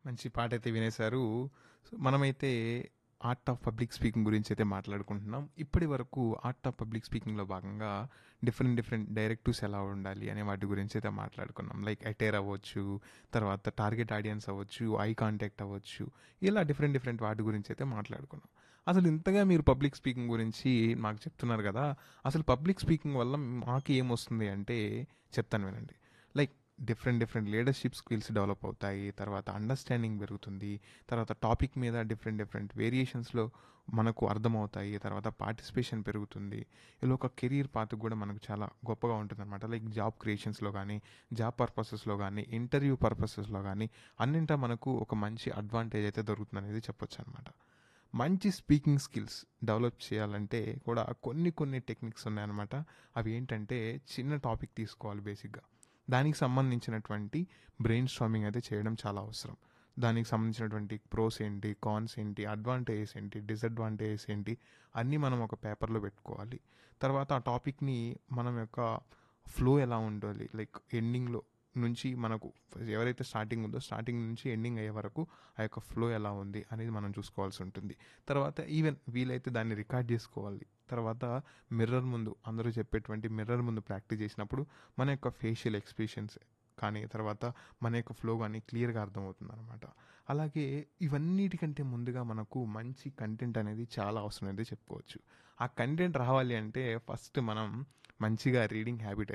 మంచి పాటైతే వినేశారు. సో, మనమైతే art of public speaking గురించయితే మాట్లాడుకుంటున్నాం. ఇప్పటి వరకు ఆర్ట్ ఆఫ్ పబ్లిక్ స్పీకింగ్‌లో భాగంగా డిఫరెంట్ డైరెక్టివ్స్ ఎలా ఉండాలి అనే వాటి గురించయితే మాట్లాడుకున్నాం. లైక్ అటైర్ అవ్వచ్చు, తర్వాత టార్గెట్ ఆడియన్స్ అవ్వచ్చు, ఐ కాంటాక్ట్ అవ్వచ్చు. ఇలా డిఫరెంట్ వాటి గురించయితే మాట్లాడుకున్నాం. అసలు ఇంతగా మీరు పబ్లిక్ స్పీకింగ్ గురించి మాకు చెప్తున్నారు గదా! అసలు పబ్లిక్ స్పీకింగ్ వల్ల మాకు ఏమొస్తుంది అంటే చెప్తాను వినండి. Like different leadership skills develop అవుతాయి. తర్వాత అండర్‌స్టాండింగ్ పెరుగుతుంది. తర్వాత టాపిక్ మీద డిఫరెంట్ వేరియేషన్స్‌లో మనకు అర్థమవుతాయి. తర్వాత పార్టిసిపేషన్ పెరుగుతుంది. ఇలా ఒక కెరీర్ పాత్ కూడా మనకు చాలా గొప్పగా ఉంటుందన్నమాట. లైక్ జాబ్ క్రియేషన్స్‌లో గానీ, జాబ్ పర్పసెస్‌లో గానీ, ఇంటర్వ్యూ పర్పసెస్‌లో గానీ అన్నింటా మనకు ఒక మంచి అడ్వాంటేజ్ అయితే దొరుకుతుందనేది చెప్పొచ్చనమాట. మంచి స్పీకింగ్ స్కిల్స్ డెవలప్ చేయాలంటే కూడా కొన్ని టెక్నిక్స్ ఉన్నాయన్నమాట. అవి ఏంటంటే చిన్న టాపిక్ తీసుకోవాలి బేసిక్‌గా. దానికి సంబంధించినటువంటి బ్రెయిన్ స్టార్మింగ్ అయితే చేయడం చాలా అవసరం. దానికి సంబంధించినటువంటి ప్రోస్ ఏంటి, కాన్స్ ఏంటి, అడ్వాంటేజెస్ ఏంటి, డిసడ్వాంటేజెస్ ఏంటి అన్నీ మనం ఒక పేపర్‌లో పెట్టుకోవాలి. తర్వాత ఆ టాపిక్‌ని మనం యొక్క ఫ్లో ఎలా ఉండాలి, లైక్ ఎండింగ్‌లో నుంచి మనకు ఎవరైతే స్టార్టింగ్ ఉందో స్టార్టింగ్ నుంచి ఎండింగ్ అయ్యే వరకు ఆ యొక్క ఫ్లో ఎలా ఉంది అనేది మనం చూసుకోవాల్సి ఉంటుంది. తర్వాత ఈవెన్ వీలైతే దాన్ని రికార్డ్ చేసుకోవాలి. తర్వాత మిర్రర్ ముందు అందరూ చెప్పేటువంటి మిర్రర్ ముందు ప్రాక్టీస్ చేసినప్పుడు మన యొక్క ఫేషియల్ ఎక్స్ప్రెషన్స్ కానీ తర్వాత మన యొక్క ఫ్లో కానీ క్లియర్గా అర్థమవుతుంది అనమాట. అలాగే ఇవన్నిటికంటే ముందుగా మనకు మంచి కంటెంట్ అనేది చాలా అవసరం అనేది చెప్పుకోవచ్చు. ఆ కంటెంట్ రావాలి అంటే ఫస్ట్ మనం మంచిగా రీడింగ్ హ్యాబిట్